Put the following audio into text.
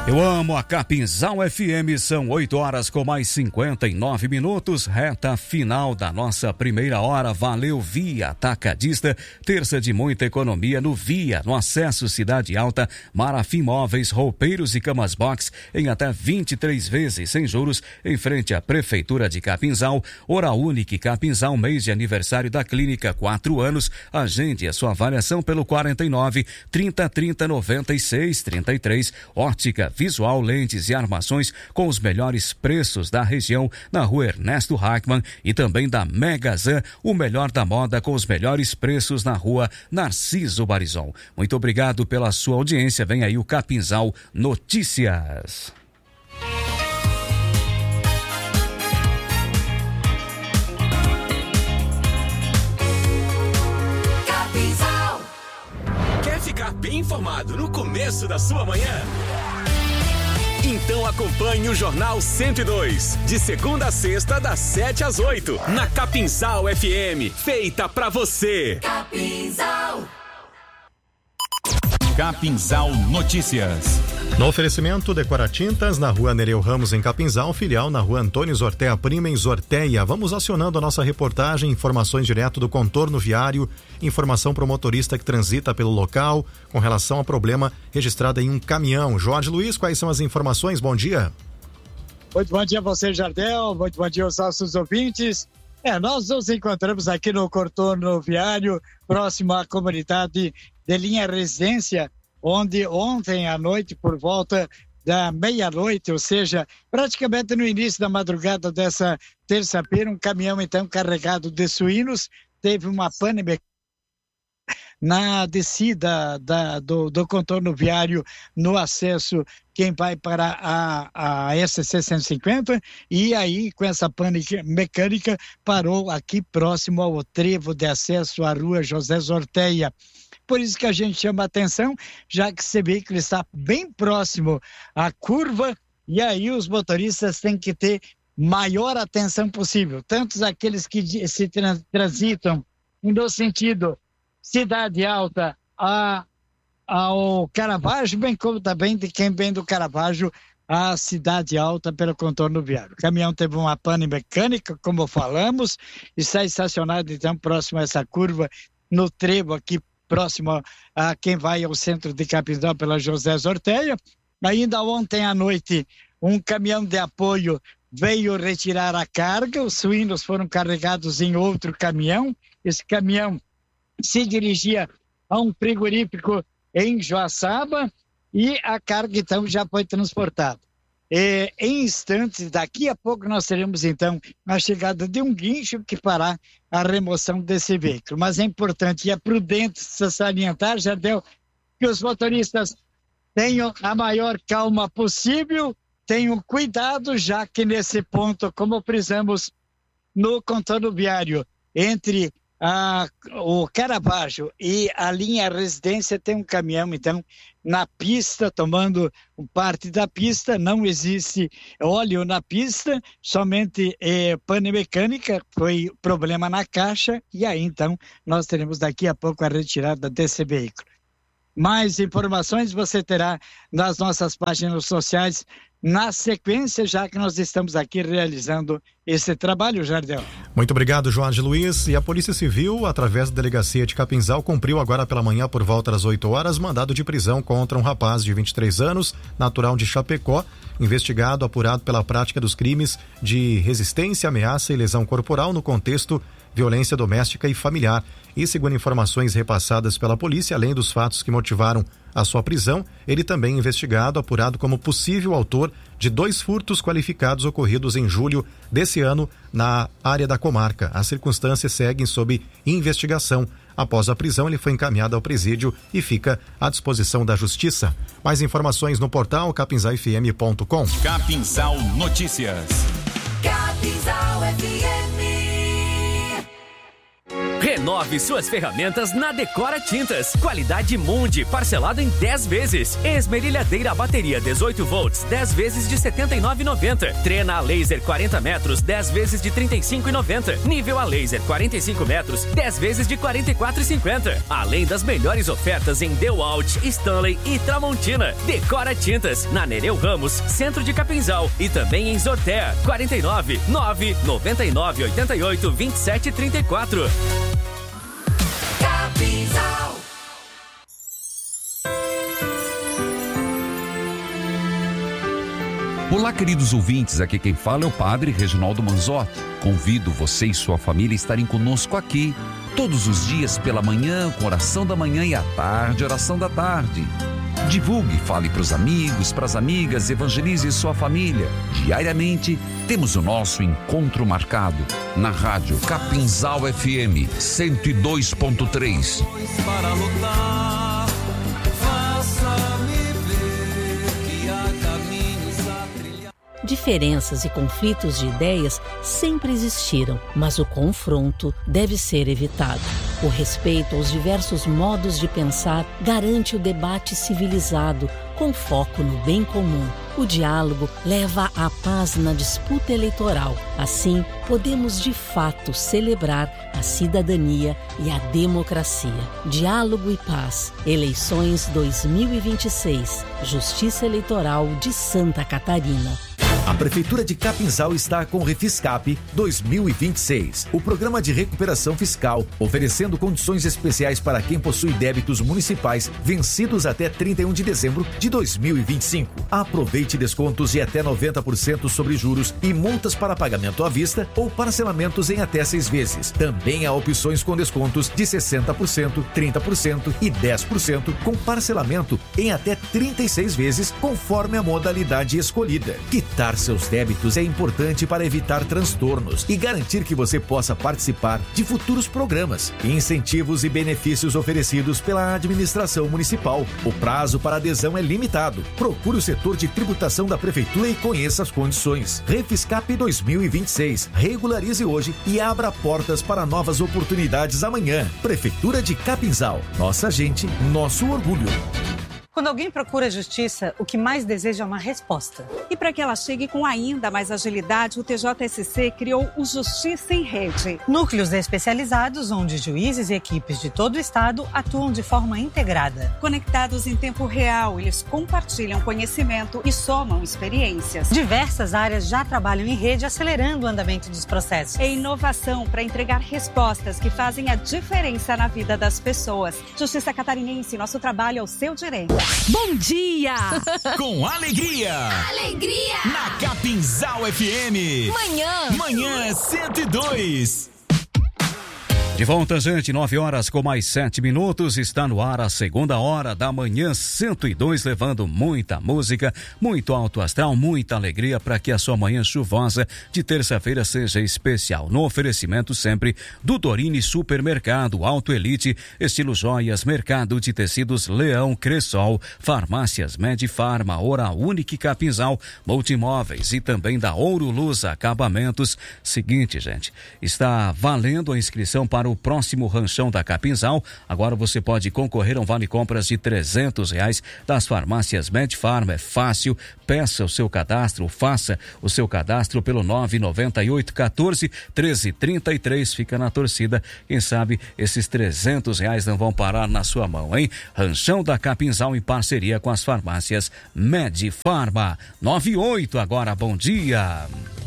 Eu amo a Capinzal FM, são 8 horas com mais 59 minutos, reta final da nossa primeira hora. Valeu Via Atacadista, terça de muita economia no Via, no acesso Cidade Alta, Marafim Móveis, roupeiros e camas box em até 23 vezes sem juros, em frente à Prefeitura de Capinzal. Hora Única Capinzal, mês de aniversário da clínica, 4 anos. Agende a sua avaliação pelo 49 30 30 96 33. Ótica Visual, lentes e armações com os melhores preços da região, na rua Ernesto Hackman, e também da Megazan, o melhor da moda com os melhores preços na rua Narciso Barizon. Muito obrigado pela sua audiência. Vem aí o Capinzal Notícias. Capinzal. Quer ficar bem informado no começo da sua manhã? Então acompanhe o Jornal 102, de segunda a sexta, das 7 às 8, na Capinzal FM, feita pra você. Capinzal. Capinzal Notícias. No oferecimento, Decora Tintas, na rua Nereu Ramos, em Capinzal, filial na rua Antônio Zortea Prima, em Zorteia. Vamos acionando a nossa reportagem, informações direto do contorno viário, informação para o motorista que transita pelo local, com relação a problema registrado em um caminhão. Jorge Luiz, quais são as informações? Bom dia. Muito bom dia a você, Jardel, muito bom dia aos nossos ouvintes. Nós nos encontramos aqui no contorno viário, próximo à comunidade de Linha Residência, onde ontem à noite, por volta da meia-noite, ou seja, praticamente no início da madrugada dessa terça-feira, um caminhão então carregado de suínos teve uma pane mecânica na descida do contorno viário, no acesso quem vai para a SC 150, e aí com essa pane mecânica parou aqui próximo ao trevo de acesso à rua José Zorteia. Por isso que a gente chama a atenção, já que esse veículo está bem próximo à curva, e aí os motoristas têm que ter maior atenção possível, tanto aqueles que se transitam no sentido Cidade Alta ao Caravaggio, bem como também de quem vem do Caravaggio à Cidade Alta pelo contorno viário. O caminhão teve uma pane mecânica, como falamos, está estacionado então próximo a essa curva, no trevo aqui próximo a quem vai ao centro de Capinzal pela José Zorteia. Ainda ontem à noite, um caminhão de apoio veio retirar a carga, os suínos foram carregados em outro caminhão. Esse caminhão se dirigia a um frigorífico em Joaçaba e a carga então já foi transportada. Em instantes, daqui a pouco nós teremos então a chegada de um guincho que fará a remoção desse veículo. Mas é importante e é prudente salientar, Jardel, que os motoristas tenham a maior calma possível, tenham cuidado, já que nesse ponto, como frisamos no contorno viário, entre o Caravaggio e a Linha Residência, tem um caminhão então na pista, tomando parte da pista. Não existe óleo na pista, somente pane mecânica, foi problema na caixa, e aí então nós teremos daqui a pouco a retirada desse veículo. Mais informações você terá nas nossas páginas sociais na sequência, já que nós estamos aqui realizando esse trabalho, Jardel. Muito obrigado, Jorge Luiz. E a Polícia Civil, através da Delegacia de Capinzal, cumpriu agora pela manhã, por volta das 8 horas, mandado de prisão contra um rapaz de 23 anos, natural de Chapecó, investigado, apurado pela prática dos crimes de resistência, ameaça e lesão corporal no contexto violência doméstica e familiar. E segundo informações repassadas pela polícia, além dos fatos que motivaram a sua prisão, ele também é investigado, apurado como possível autor de 2 furtos qualificados ocorridos em julho desse ano na área da comarca. As circunstâncias seguem sob investigação. Após a prisão, ele foi encaminhado ao presídio e fica à disposição da Justiça. Mais informações no portal capinzalfm.com. Capinzal Notícias. Capinzal FM. Renove suas ferramentas na Decora Tintas. Qualidade Mundi, parcelado em 10 vezes. Esmerilhadeira bateria 18 volts, 10 vezes de R$ 79,90. Trena a laser 40 metros, 10 vezes de R$ 35,90. Nível a laser 45 metros, 10 vezes de R$ 44,50. Além das melhores ofertas em DeWalt, Stanley e Tramontina. Decora Tintas, na Nereu Ramos, centro de Capinzal, e também em Zortea, 49 999 88 27 34. Capinzal. Olá, queridos ouvintes, aqui quem fala é o Padre Reginaldo Manzotti. Convido você e sua família a estarem conosco aqui todos os dias pela manhã, com oração da manhã, e à tarde, oração da tarde. Divulgue, fale para os amigos, para as amigas, evangelize sua família. Diariamente temos o nosso encontro marcado na rádio Capinzal FM 102.3. Para lutar, faça-me ver que há caminhos a trilhar. Diferenças e conflitos de ideias sempre existiram, mas o confronto deve ser evitado. O respeito aos diversos modos de pensar garante o debate civilizado, com foco no bem comum. O diálogo leva à paz na disputa eleitoral. Assim, podemos de fato celebrar a cidadania e a democracia. Diálogo e paz. Eleições 2026. Justiça Eleitoral de Santa Catarina. A Prefeitura de Capinzal está com o Refiscap 2026, o programa de recuperação fiscal, oferecendo condições especiais para quem possui débitos municipais vencidos até 31 de dezembro de 2025. Aproveite descontos de até 90% sobre juros e multas para pagamento à vista ou parcelamentos em até 6 vezes. Também há opções com descontos de 60%, 30% e 10% com parcelamento em até 36 vezes, conforme a modalidade escolhida. Quitar seus débitos é importante para evitar transtornos e garantir que você possa participar de futuros programas, incentivos e benefícios oferecidos pela administração municipal. O prazo para adesão é limitado. Procure o setor de tributação da Prefeitura e conheça as condições. Refiscap 2026. Regularize hoje e abra portas para novas oportunidades amanhã. Prefeitura de Capinzal. Nossa gente, nosso orgulho. Quando alguém procura justiça, o que mais deseja é uma resposta. E para que ela chegue com ainda mais agilidade, o TJSC criou o Justiça em Rede. Núcleos especializados onde juízes e equipes de todo o estado atuam de forma integrada. Conectados em tempo real, eles compartilham conhecimento e somam experiências. Diversas áreas já trabalham em rede, acelerando o andamento dos processos. É inovação para entregar respostas que fazem a diferença na vida das pessoas. Justiça Catarinense, nosso trabalho é o seu direito. Bom dia! Com alegria! Alegria! Na Capinzal FM! Manhã 102! De volta, gente, 9 horas com mais 7 minutos, está no ar a segunda hora da manhã 102, levando muita música, muito alto astral, muita alegria para que a sua manhã chuvosa de terça-feira seja especial. No oferecimento sempre do Dorine Supermercado, Auto Elite, Estilo Joias, Mercado de Tecidos Leão, Cressol, Farmácias Medifarma, Oral Unique Capinzal, Multimóveis e também da Ouro Luz Acabamentos. Seguinte, gente, está valendo a inscrição para o próximo ranchão da Capinzal. Agora você pode concorrer a um vale compras de R$300 das farmácias Medifarma. É fácil, peça o seu cadastro, faça o seu cadastro pelo 998 14 13 33. Fica na torcida, quem sabe esses R$300 não vão parar na sua mão, hein? Ranchão da Capinzal em parceria com as farmácias Medifarma. 98 agora, bom dia.